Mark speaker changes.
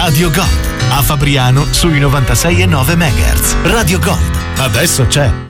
Speaker 1: Radio Gold. A Fabriano sui 96,9 MHz. Radio Gold. Adesso c'è.